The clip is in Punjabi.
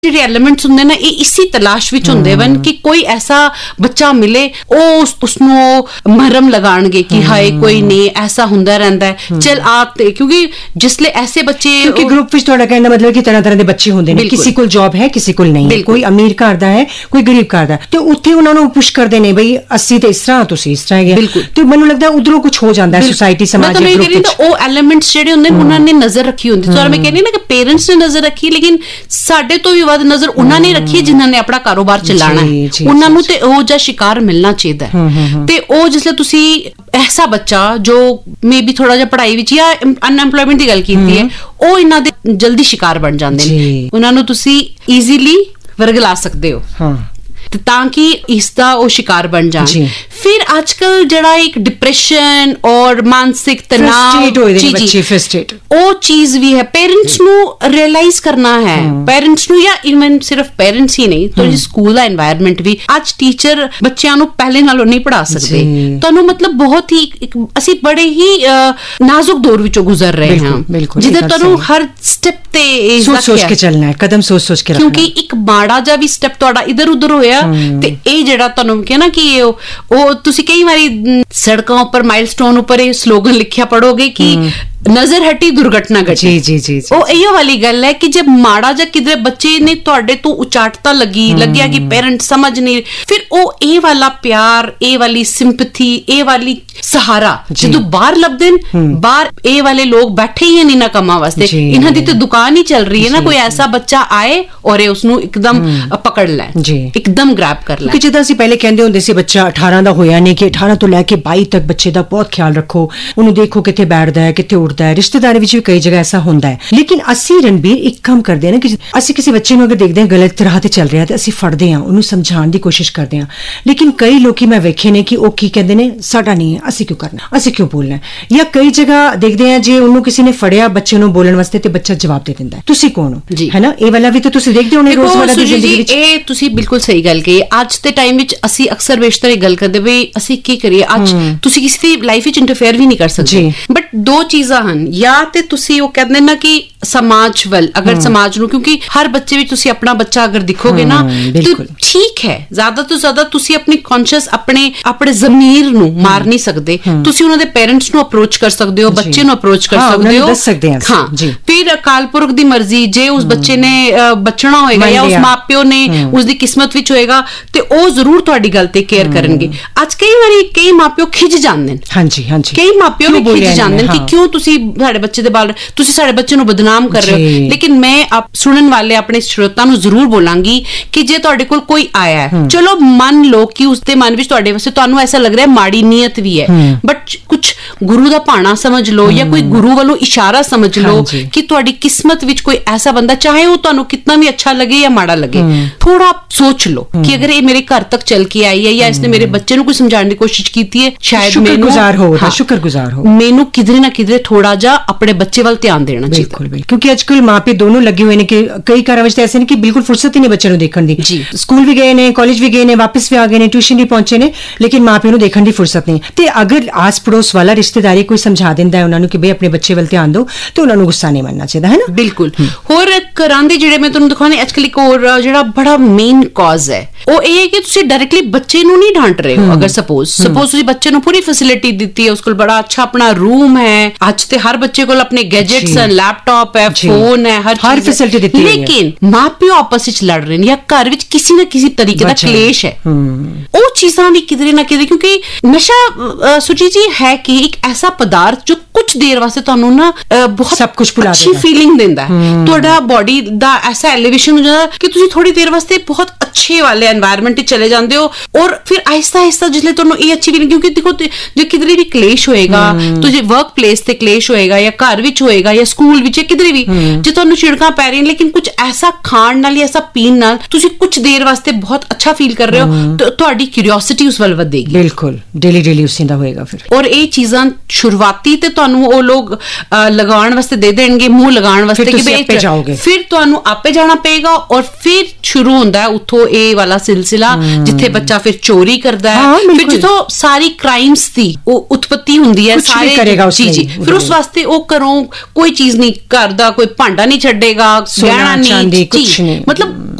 ਜਿਹੜੇ ਐਲੀਮੈਂਟਸ ਹੁੰਦੇ ਨੇ ਇਹ ਇਸੀ ਤਲਾਸ਼ ਵਿੱਚ ਹੁੰਦੇ ਹਨ ਕਿ ਕੋਈ ਐਸਾ ਬੱਚਾ ਮਿਲੇ ਉਹ ਉਸਨੂੰ ਮਰਮ ਲਗਾਣਗੇ ਕਿ ਹਾਏ ਕੋਈ ਨਹੀਂ ਐਸਾ ਹੁੰਦਾ ਰਹਿੰਦਾ ਹੈ ਚਲ ਆ ਤੇ ਕਿਉਂਕਿ ਜਿਸਲੇ ਐਸੇ ਬੱਚੇ ਕਿਉਂਕਿ ਗਰੁੱਪ ਵਿੱਚ ਤੁਹਾਡਾ ਕਹਿਣ ਦਾ ਮਤਲਬ ਕਿ ਤਰ੍ਹਾਂ ਤਰ੍ਹਾਂ ਦੇ ਬੱਚੇ ਹੁੰਦੇ ਨੇ ਕਿਸੇ ਕੋਲ ਜੌਬ ਹੈ ਕਿਸੇ ਕੋਲ ਨਹੀਂ ਹੈ ਕੋਈ ਅਮੀਰ ਘਰ ਦਾ ਹੈ ਕੋਈ ਗਰੀਬ ਘਰ ਦਾ ਤੇ ਉੱਥੇ ਉਹਨਾਂ ਨੂੰ ਪੁਸ਼ ਕਰਦੇ ਨੇ ਬਈ ਅਸੀਂ ਤੇ ਇਸ ਤਰ੍ਹਾਂ ਤੁਸੀਂ ਇਸ ਤਰ੍ਹਾਂ ਹੈਗੇ ਤੇ ਮੈਨੂੰ ਲੱਗਦਾ ਉਧਰੋਂ ਕੁਝ ਹੋ ਜਾਂਦਾ ਹੈ ਸੋਸਾਇਟੀ ਸਮਾਜ ਗਰੁੱਪ ਵਿੱਚ ਉਹ ਐਲੀਮੈਂਟਸ ਜਿਹੜੇ ਹੁੰਦੇ ਉਹਨਾਂ ਨੇ ਨਜ਼ਰ ਰੱਖੀ ਹੁੰਦੀ ਸੋ ਮੈਂ ਕਹਿੰਦੀ ਨਾ ਕਿ ਪੇਰੈਂਟਸ ਨੇ ਨਜ਼ਰ ਰੱਖੀ ਲੇਕਿਨ ਸਾਡੇ ਤੋਂ ਵੀ ਵੱਧ ਨਜ਼ਰ ਉਹਨਾਂ ਨੇ ਰੱਖੀ ਜਿਨ੍ਹਾਂ ਨੇ ਆਪਣਾ ਕਾਰੋਬਾਰ ਚਲਾਣਾ ਹੈ ਉਹਨਾਂ ਨੂੰ ਤੇ ਉਹ ਜਿਹਾ ਸ਼ਿਕਾਰ ਮਿਲਣਾ ਚਾਹੀਦਾ ਹੈ ਤੇ ਉਹ ਜਿਸਲੇ ਤੁਸੀਂ ਐਸਾ ਬੱਚਾ ਜੋ ਮੇਬੀ ਥੋੜਾ ਜਿਹਾ ਪੜ੍ਹਾਈ ਵਿੱਚ ਜਾਂ ਅਨਐਮਪਲੋਇਮੈਂਟ ਦੀ ਗੱਲ ਕੀਤੀ ਹੈ ਉਹ ਇਹਨਾਂ ਦੇ ਜਲਦੀ ਸ਼ਿਕਾਰ ਬਣ ਜਾਂਦੇ ਨੇ ਉਹਨਾਂ ਨੂੰ ਤੁਸੀਂ ਈਜ਼ੀਲੀ ਵਰਗਲਾ ਸਕਦੇ ਹੋ ਤਾਂ ਕਿ ਇਸ ਦਾ ਉਹ ਸ਼ਿਕਾਰ ਬਣ ਜਾਣ ਫਿਰ ਅੱਜ ਕੱਲ ਜਿਹੜਾ ਇੱਕ ਡਿਪਰੈਸ਼ਨ ਔਰ ਮਾਨਸਿਕ ਤਣਾਅ ਉਹ ਚੀਜ਼ ਵੀ ਹੈ ਪੇਰੈਂਟਸ ਨੂੰ ਰਿਅਲਾਈਜ਼ ਕਰਨਾ ਹੈ ਪੇਰੈਂਟਸ ਨੂੰ ਜਾਂ ਇਵਨ ਸਿਰਫ ਪੇਰੈਂਟਸ ਹੀ ਨਹੀਂ ਤੁਹਾਡੀ ਸਕੂਲ ਦਾ ਐਨਵਾਇਰਨਮੈਂਟ ਵੀ ਅੱਜ ਟੀਚਰ ਬੱਚਿਆਂ ਨੂੰ ਪਹਿਲੇ ਨਾਲੋਂ ਨਹੀਂ ਪੜ੍ਹਾ ਸਕਦੇ ਤੁਹਾਨੂੰ ਮਤਲਬ ਬਹੁਤ ਹੀ ਅਸੀਂ ਬੜੇ ਹੀ ਨਾਜ਼ੁਕ ਦੌਰ ਵਿੱਚੋਂ ਗੁਜ਼ਰ ਰਹੇ ਹਾਂ ਜਿਹਦੇ ਤੁਹਾਨੂੰ ਹਰ ਸਟੈਪ ਤੇ ਸੋਚ ਕੇ ਚੱਲਣਾ ਹੈ ਕਦਮ ਸੋਚ ਕੇ ਕਿਉਂਕਿ ਇੱਕ ਮਾੜਾ ਜਿਹਾ ਵੀ ਸਟੈਪ ਤੁਹਾਡਾ ਇਧਰ ਉਧਰ ਹੋਇਆ ਤੇ ਇਹ ਜਿਹੜਾ ਤੁਹਾਨੂੰ ਕਿਹਾ ਨਾ ਕਿ ਉਹ ਤੁਸੀਂ ਕਈ ਵਾਰੀ ਸੜਕਾਂ ਉੱਪਰ ਮਾਈਲਸਟੋਨ ਉੱਪਰ ਇਹ ਸਲੋਗਨ ਲਿਖਿਆ ਪੜੋਗੇ ਕਿ ਨਜ਼ਰ ਹਟੀ ਦੁਰਘਟਨਾ ਘਟੀ ਜੀ ਉਹ ਇਹੋ ਵਾਲੀ ਗੱਲ ਹੈ ਕਿ ਜੇ ਮਾੜਾ ਜਿਹਾ ਕਿਧਰੇ ਬੱਚੇ ਨੇ ਤੁਹਾਡੇ ਤੋਂ ਉਚਾਟਤਾ ਲੱਗਿਆ ਕਿ ਪੇਰੈਂਟ ਸਮਝ ਨਹੀਂ ਫਿਰ ਉਹ ਇਹ ਵਾਲਾ ਪਿਆਰ ਇਹ ਵਾਲੀ ਸਿੰਪਥੀ ਇਹ ਵਾਲੀ ਸਹਾਰਾ ਜਦੋਂ ਬਾਹਰ ਲੱਭਦੇ ਨੇ ਬਾਹਰ ਇਹ ਵਾਲੇ ਲੋਕ ਬੈਠੇ ਹੀ ਨਹੀਂ ਨਾ ਕੰਮਾਂ ਵਾਸਤੇ ਇਹਨਾਂ ਦੀ ਤੇ ਦੁਕਾਨ ਹੀ ਚੱਲ ਰਹੀ ਹੈ ਨਾ ਕੋਈ ਐਸਾ ਬੱਚਾ ਆਏ ਔਰ ਇਹ ਉਸਨੂੰ ਇੱਕਦਮ ਪਕੜ ਲੈ ਇੱਕਦਮ ਗ੍ਰੈਬ ਕਰ ਲੈ ਕਿ ਜਿੱਦਾਂ ਅਸੀਂ ਪਹਿਲੇ ਕਹਿੰਦੇ ਹੁੰਦੇ ਸੀ ਬੱਚਾ 18 ਦਾ ਹੋਇਆ ਨਹੀਂ ਕਿ 18 ਤੋਂ ਲੈ ਕੇ 22 ਤੱਕ ਬੱਚੇ ਦਾ ਬਹੁਤ ਖਿਆਲ ਰੱਖੋ ਉਹਨੂੰ ਦੇਖੋ ਕਿੱਥੇ ਬੈਠਦਾ ਹੈ ਕਿੱਥੇ ਹੈ ਰਿਸ਼ਤੇਦਾਰੀ ਵਿੱਚ ਵੀ ਕਈ ਜਗ੍ਹਾ ਐਸਾ ਹੁੰਦਾ ਹੈ ਲੇਕਿਨ ਅਸੀਂ ਰਣਬੀਰ ਇੱਕ ਕੰਮ ਕਰਦੇ ਹਾਂ ਨਾ ਕਿ ਅਸੀਂ ਕਿਸੇ ਬੱਚੇ ਨੂੰ ਅਗਰ ਦੇਖਦੇ ਹਾਂ ਗਲਤ ਰਾਹ ਤੇ ਚੱਲ ਰਿਹਾ ਤੇ ਅਸੀਂ ਫੜਦੇ ਹਾਂ ਉਹਨੂੰ ਸਮਝਾਉਣ ਦੀ ਕੋਸ਼ਿਸ਼ ਕਰਦੇ ਹਾਂ ਲੇਕਿਨ ਕਈ ਲੋਕੀ ਮੈਂ ਵੇਖੇ ਨੇ ਕਿ ਉਹ ਕੀ ਕਹਿੰਦੇ ਨੇ ਸਾਡਾ ਨਹੀਂ ਹੈ ਅਸੀਂ ਕਿਉਂ ਕਰਨਾ ਅਸੀਂ ਕਿਉਂ ਬੋਲਣਾ ਜਾਂ ਕਈ ਜਗ੍ਹਾ ਦੇਖਦੇ ਹਾਂ ਜੇ ਉਹਨੂੰ ਕਿਸੇ ਨੇ ਫੜਿਆ ਬੱਚੇ ਨੂੰ ਬੋਲਣ ਵਾਸਤੇ ਤੇ ਬੱਚਾ ਜਵਾਬ ਦੇ ਦਿੰਦਾ ਤੁਸੀਂ ਕੌਣ ਹੋ ਹੈ ਨਾ ਇਹ ਵਾਲਾ ਵੀ ਤਾਂ ਤੁਸੀਂ ਦੇਖਦੇ ਹੋਣੇ ਰੋਜ਼ਮਰਰਾ ਦੀ ਜ਼ਿੰਦਗੀ ਵਿੱਚ ਇਹ ਤੁਸੀਂ ਬਿਲਕੁਲ ਸਹੀ ਗੱਲ ਕਹੀ ਅੱਜ ਦੇ ਟਾਈਮ ਵਿੱਚ ਅਸੀਂ ਅਕਸਰ ਬੇਸ਼ਤਰ ਇਹ ਗੱਲ ਕਰਦੇ ਵੀ ਅਸੀਂ ਕੀ ਕਰੀਏ ਅੱਜ ਤੁਸੀਂ ਕਿਸੇ ਦੀ ਲਾਈਫ ਵਿੱਚ ਇੰਟਰਫੇਅਰ ਵੀ ਨਹੀਂ ਕਰ ਸਕਦੇ ਬਟ ਦੋ ਚੀਜ਼ਾਂ ਹਨ ਜਾਂ ਤੇ ਤੁਸੀਂ ਉਹ ਕਹਿੰਦੇ ਨਾ ਕਿ ਸਮਾਜ ਵੱਲ ਅਗਰ ਸਮਾਜ ਨੂੰ ਕਿਉਂਕਿ ਹਰ ਬੱਚੇ ਵਿੱਚ ਤੁਸੀਂ ਆਪਣਾ ਬੱਚਾ ਅਗਰ ਦਿਖੋਗੇ ਨਾ ਤੇ ਠੀਕ ਹੈ ਜ਼ਿਆਦਾ ਤੋਂ ਜ਼ਿਆਦਾ ਤੁਸੀਂ ਆਪਣੀ ਕੌਨਸ਼ੀਅਸ ਆਪਣੇ ਜ਼ਮੀਰ ਨੂੰ ਮਾਰ ਨਹੀਂ ਸਕਦੇ ਤੁਸੀਂ ਉਹਨਾਂ ਦੇ ਪੇਰੈਂਟਸ ਨੂੰ ਅਪਰੋਚ ਕਰ ਸਕਦੇ ਹੋ ਬੱਚੇ ਨੂੰ ਅਪਰੋਚ ਕਰ ਸਕਦੇ ਹੋ ਹਾਂ ਫਿਰ ਅਕਾਲ ਪੁਰਖ ਦੀ ਮਰਜ਼ੀ ਜੇ ਉਸ ਬੱਚੇ ਨੇ ਬਚਣਾ ਹੋਏਗਾ ਜਾਂ ਉਸ ਮਾਪਿਓ ਨੇ ਉਸ ਦੀ ਕਿਸਮਤ ਵਿੱਚ ਹੋਏਗਾ ਤੇ ਉਹ ਜ਼ਰੂਰ ਤੁਹਾਡੀ ਗੱਲ ਤੇ ਕੇਅਰ ਕਰਨਗੇ ਅੱਜ ਕਈ ਵਾਰੀ ਕਈ ਮਾਪਿਓ ਖਿੱਚ ਜਾਂਦੇ ਨੇ ਕਈ ਮਾਪਿਓ ਵੀ ਖਿੱਚ ਜਾਂਦੇ ਨੇ ਕਿ ਕਿਉਂ ਤੁਸੀਂ ਸਾਡੇ ਬੱਚੇ ਦੇ ਬਾਲ ਤੁਸੀਂ ਸਾਡੇ ਬੱਚੇ ਨੂੰ ਬਦਨਾਮ ਕਰ ਰਹੇ ਹੋ ਲੇਕਿਨ ਮੈਂ ਸੁਣਨ ਵਾਲੇ ਆਪਣੇ ਸਰੋਤਾਂ ਨੂੰ ਜ਼ਰੂਰ ਬੋਲਾਂਗੀ ਕਿ ਜੇ ਤੁਹਾਡੇ ਕੋਲ ਕੋਈ ਆਇਆ ਹੈ ਚਲੋ ਮੰਨ ਲਓ ਕਿ ਉਸਦੇ ਮਨ ਵਿੱਚ ਤੁਹਾਡੇ ਵਾਸਤੇ ਤੁਹਾਨੂੰ ਐਸਾ ਲੱਗ ਰਿਹਾ ਮਾੜੀ ਨੀਅਤ ਵੀ ਹੈ ਬਟ ਕੁਝ ਗੁਰੂ ਦਾ ਭਾਣਾ ਸਮਝ ਲਓ ਜਾਂ ਕੋਈ ਗੁਰੂ ਵੱਲੋਂ ਇਸ਼ਾਰਾ ਸਮਝ ਲਓ ਕਿ ਤੁਹਾਡੀ ਕਿਸਮਤ ਵਿੱਚ ਕੋਈ ਐਸਾ ਬੰਦਾ ਚਾਹੇ ਉਹ ਤੁਹਾਨੂੰ ਕਿੰਨਾ ਵੀ ਅੱਛਾ ਲੱਗੇ ਜਾਂ ਮਾੜਾ ਲੱਗੇ ਥੋੜਾ ਸੋਚ ਲਓ ਕਿ ਅਗਰ ਇਹ ਮੇਰੇ ਘਰ ਤੱਕ ਚੱਲ ਕੇ ਆਈ ਹੈ ਜਾਂ ਇਸਨੇ ਮੇਰੇ ਬੱਚੇ ਨੂੰ ਕੋਈ ਸਮਝਾਉਣ ਦੀ ਕੋਸ਼ਿਸ਼ ਕੀਤੀ ਹੈ ਸ਼ਾਇਦ ਸ਼ੁਕਰਗੁਜ਼ਾਰ ਹੋ ਮੈਨੂੰ ਕਿਧਰੇ ਨਾ ਕਿਧਰੇ ਥੋੜਾ ਜਿਹਾ ਆਪਣੇ ਬੱਚੇ ਵੱਲ ਧਿਆਨ ਦੇਣਾ ਚਾਹੀਦਾ ਕਿਉਂਕਿ ਅੱਜ ਕੱਲ ਮਾਪੇ ਦੋਨੋਂ ਲੱਗੇ ਹੋਏ ਨੇ ਕਿ ਕਈ ਘਰਾਂ ਵਿੱਚ ਐਸੇ ਨੇ ਕਿ ਬਿਲਕੁਲ ਫੁਰਸਤ ਹੀ ਨਹੀਂ ਬੱਚੇ ਨੂੰ ਦੇਖਣ ਦੀ ਸਕੂਲ ਵੀ ਗਏ ਨੇ ਕਾਲਜ ਵੀ ਗਏ ਨੇ ਵਾਪਸ ਵੀ ਆ ਗਏ ਨੇ ਟਿਊਸ਼ਨ ਵੀ ਪਹੁੰਚੇ ਨੇ ਲੇਕਿਨ ਮਾਪਿਆਂ ਨੂੰ ਦੇਖਣ ਦੀ ਫੁਰਸਤ ਨਹੀਂ ਤੇ ਅਗਰ ਆਸ ਪੜੋਸ ਵਾਲਾ ਰਿਸ਼ਤੇਦਾਰੀ ਕੋਈ ਸਮਝਾ ਦਿੰਦਾ ਹੈ ਉਹਨਾਂ ਨੂੰ ਕਿ ਬਈ ਆਪਣੇ ਬੱਚੇ ਵੱਲ ਧਿਆਨ ਦਿਓ ਤੇ ਉਹਨਾਂ ਨੂੰ ਗੁੱਸਾ ਨਹੀਂ ਮੰਨਣਾ ਚਾਹੀਦਾ ਹੈ ਨਾ ਬਿਲਕੁਲ ਹੋਰ ਘਰਾਂ ਦੇ ਜਿਹੜੇ ਮੈਂ ਤੁਹਾਨੂੰ ਦਿਖਾਉਣੇ ਅੱਜ ਕੱਲ ਇੱਕ ਹੋਰ ਜਿਹੜਾ ਬੜਾ ਮੇਨ ਕਾਜ਼ ਹੈ ਉਹ ਇਹ ਹੈ ਕਿ ਤੁਸੀਂ ਡਾਇਰੈਕਟਲੀ ਬੱਚੇ ਨੂੰ ਨਹੀਂ ਡਾਂਟ ਰਹੇ ਹੋ ਅਗਰ ਸਪੋਜ਼ ਤੁਸੀਂ ਬੱਚੇ ਨੂੰ ਪੂਰੀ ਫੈਸਿਲਿਟੀ ਦਿੱਤੀ ਹੈ ਉਸ ਕੋਲ ਬੜਾ ਅੱਛਾ ਆਪਣਾ ਰੂਮ ਹੈ ਅੱਜ ਤੇ ਹਰ ਬੱਚੇ ਕੋਲ ਆਪਣੇ ਗੈਜਟਸ ਹਨ ਲੈਪਟਾਪ ਹੈ ਫੋਨ ਹੈ ਹਰ ਫੈਸਿਲਿਟੀ ਦਿੱਤੀ ਹੈ ਲੇਕਿਨ ਮਾਪਿਓ ਆਪਸ ਵਿੱਚ ਲੜ ਰਹੇ ਨੇ ਜਾਂ ਘਰ ਵਿੱਚ ਕਿਸੇ ਨਾ ਕਿਸੇ ਤਰੀਕੇ ਦਾ ਕਲੇਸ਼ ਹੈ ਉਹ ਚੀਜ਼ਾਂ ਵੀ ਕਿਧਰੇ ਨਾ ਕਿਧਰੇ ਕਿਉਂਕਿ ਨਸ਼ਾ ਸੁਜੀ ਜੀ ਹੈ ਕਿ ਇੱਕ ਐਸਾ ਪਦਾਰਥ ਜੋ ਕੁਝ ਦੇਰ ਵਾਸਤੇ ਤੁਹਾਨੂੰ ਨਾ ਬਹੁਤ ਸਭ ਕੁਝ ਭੁਲਾ ਅੱਛੀ ਫੀਲਿੰਗ ਦਿੰਦਾ ਤੁਹਾਡਾ ਬੋਡੀ ਦਾ ਐਸਾ ਐਲੀਵੇਸ਼ਨ ਹੋ ਜਾਂਦਾ ਕਿ ਤੁਸੀਂ ਥੋੜੀ ਦੇਰ ਵਾਸਤੇ ਬਹੁਤ ਅੱਛੇ ਵਾਲੇ एनवायरमेंट में चले जाते हो और फिर आहिस्ता आहिस्ता जिसले तुहानू ये अच्छी फीलिंग क्योंकि देखो जो किधरे भी क्लेश होएगा तो जो वर्क प्लेस ते क्लेश होएगा या घर विच होएगा या स्कूल विच किधरे भी जो तुहानू छिड़कां पै रही लेकिन कुछ ऐसा खाण नाल या ऐसा पीण नाल तुसीं कुछ देर वास्ते बहुत अच्छा फील कर रहे हो तो तुहाडी क्यूरियोसिटी उस वल वधेगी बिल्कुल डेली डेली उसी दा होएगा फिर और ये चीज़ां शुरुआती ते तुहानू वो लोग लगाउण वास्ते दे देणगे मुंह लगाउण वास्ते कि फिर तुहानू आपे जाना पेगा और फिर ਸ਼ੁਰੂ ਹੁੰਦਾ ਹੈ ਉੱਥੋਂ ਇਹ ਵਾਲਾ ਸਿਲਸਿਲਾ, ਜਿੱਥੇ ਬੱਚਾ ਫਿਰ ਚੋਰੀ ਕਰਦਾ ਹੈ, ਫਿਰ ਜਦੋਂ ਸਾਰੀ ਕ੍ਰਾਈਮਸ ਦੀ ਉਹ ਉਤਪਤੀ ਹੁੰਦੀ ਹੈ, ਸਾਰੇ ਕਰੇਗਾ ਜੀ ਫਿਰ ਉਸ ਵਾਸਤੇ ਉਹ ਘਰੋਂ ਕੋਈ ਚੀਜ਼ ਨਹੀਂ, ਘਰ ਦਾ ਕੋਈ ਭਾਂਡਾ ਨਹੀਂ ਛੱਡੇਗਾ, ਗਹਿਣਾ ਨਹੀਂ, ਮਤਲਬ